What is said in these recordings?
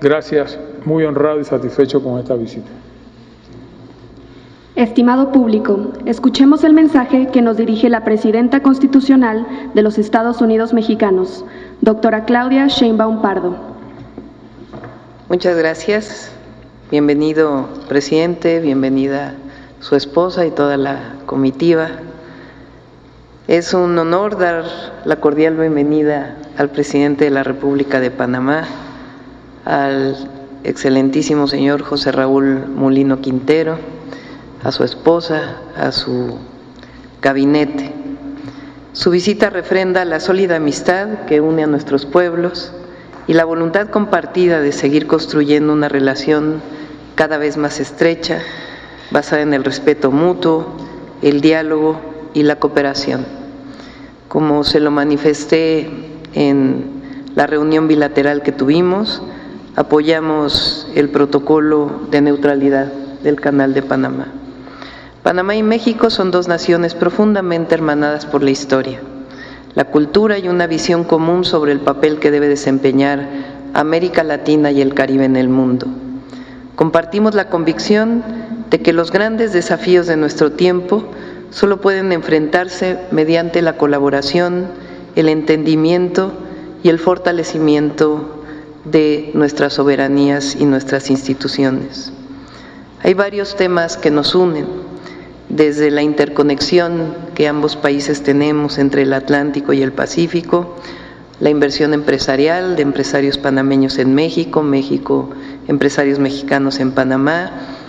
Gracias, muy honrado y satisfecho con esta visita. Estimado público, escuchemos el mensaje que nos dirige la Presidenta Constitucional de los Estados Unidos Mexicanos, doctora Claudia Sheinbaum Pardo. Muchas gracias. Bienvenido, presidente, bienvenida su esposa y toda la comitiva. Es un honor dar la cordial bienvenida al presidente de la República de Panamá, al excelentísimo señor José Raúl Mulino Quintero, a su esposa, a su gabinete. Su visita refrenda la sólida amistad que une a nuestros pueblos y la voluntad compartida de seguir construyendo una relación cada vez más estrecha, basada en el respeto mutuo, el diálogo y la cooperación. Como se lo manifesté en la reunión bilateral que tuvimos, apoyamos el protocolo de neutralidad del Canal de Panamá. Panamá y México son dos naciones profundamente hermanadas por la historia, la cultura y una visión común sobre el papel que debe desempeñar América Latina y el Caribe en el mundo. Compartimos la convicción de que los grandes desafíos de nuestro tiempo solo pueden enfrentarse mediante la colaboración, el entendimiento y el fortalecimiento de nuestras soberanías y nuestras instituciones. Hay varios temas que nos unen, desde la interconexión que ambos países tenemos entre el Atlántico y el Pacífico, la inversión empresarial de empresarios panameños en México, empresarios mexicanos en Panamá,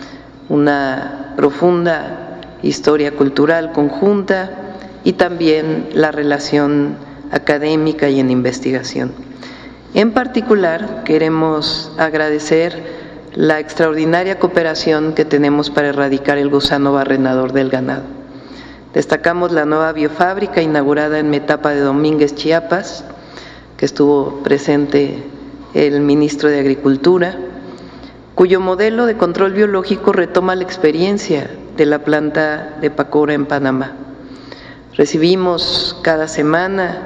una profunda historia cultural conjunta y también la relación académica y en investigación. En particular, queremos agradecer la extraordinaria cooperación que tenemos para erradicar el gusano barrenador del ganado. Destacamos la nueva biofábrica inaugurada en Metapa de Domínguez, Chiapas, que estuvo presente el ministro de Agricultura, cuyo modelo de control biológico retoma la experiencia de la planta de Pacora en Panamá. Recibimos cada semana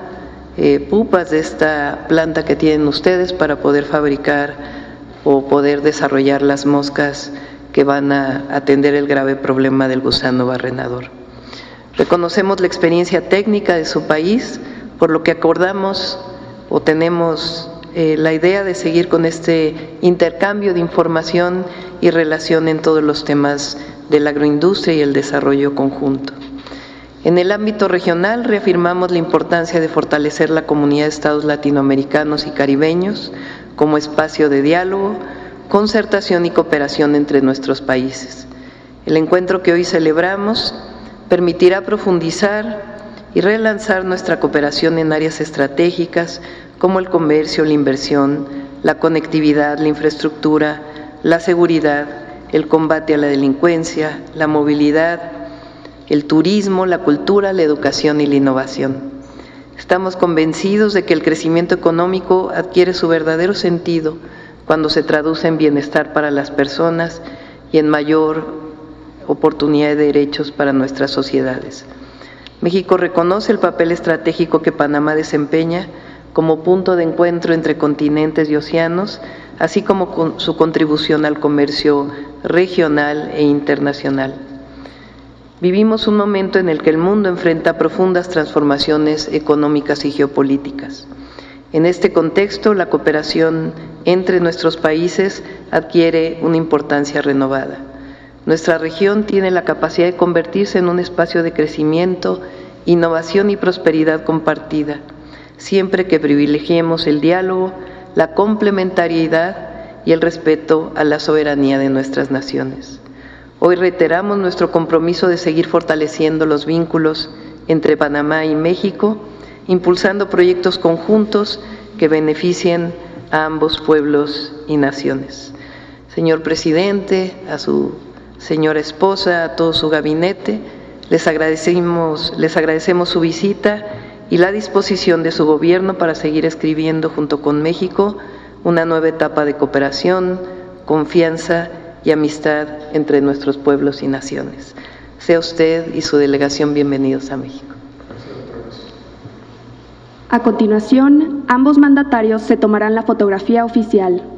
pupas de esta planta que tienen ustedes para poder fabricar o poder desarrollar las moscas que van a atender el grave problema del gusano barrenador. Reconocemos la experiencia técnica de su país, por lo que acordamos o tenemos la idea de seguir con este intercambio de información y relación en todos los temas de la agroindustria y el desarrollo conjunto. En el ámbito regional reafirmamos la importancia de fortalecer la comunidad de estados latinoamericanos y caribeños como espacio de diálogo, concertación y cooperación entre nuestros países. El encuentro que hoy celebramos permitirá profundizar y relanzar nuestra cooperación en áreas estratégicas como el comercio, la inversión, la conectividad, la infraestructura, la seguridad, el combate a la delincuencia, la movilidad, el turismo, la cultura, la educación y la innovación. Estamos convencidos de que el crecimiento económico adquiere su verdadero sentido cuando se traduce en bienestar para las personas y en mayor oportunidad de derechos para nuestras sociedades. México reconoce el papel estratégico que Panamá desempeña como punto de encuentro entre continentes y océanos, así como con su contribución al comercio regional e internacional. Vivimos un momento en el que el mundo enfrenta profundas transformaciones económicas y geopolíticas. En este contexto, la cooperación entre nuestros países adquiere una importancia renovada. Nuestra región tiene la capacidad de convertirse en un espacio de crecimiento, innovación y prosperidad compartida, siempre que privilegiemos el diálogo, la complementariedad y el respeto a la soberanía de nuestras naciones. Hoy reiteramos nuestro compromiso de seguir fortaleciendo los vínculos entre Panamá y México, impulsando proyectos conjuntos que beneficien a ambos pueblos y naciones. Señor presidente, a su señora esposa, a todo su gabinete, les agradecemos su visita y la disposición de su gobierno para seguir escribiendo junto con México una nueva etapa de cooperación, confianza y amistad entre nuestros pueblos y naciones. Sea usted y su delegación bienvenidos a México. A continuación, ambos mandatarios se tomarán la fotografía oficial.